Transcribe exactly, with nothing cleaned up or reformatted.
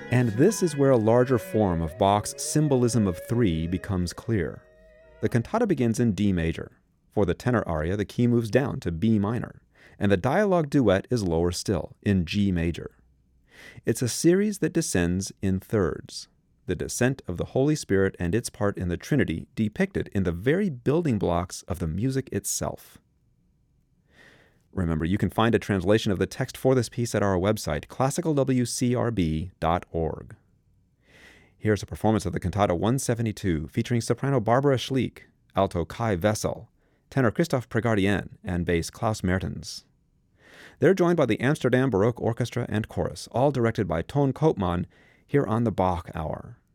And this is where a larger form of Bach's symbolism of three becomes clear. The cantata begins in D major. For the tenor aria, the key moves down to B minor, and the dialogue duet is lower still, in G major. It's a series that descends in thirds, the descent of the Holy Spirit and its part in the Trinity depicted in the very building blocks of the music itself. Remember, you can find a translation of the text for this piece at our website, classical w c r b dot org. Here's a performance of the Cantata one seventy-two, featuring soprano Barbara Schliek, alto Kai Wessel, tenor Christoph Pregardien, and bass Klaus Mertens. They're joined by the Amsterdam Baroque Orchestra and Chorus, all directed by Ton Koopman, here on the Bach Hour.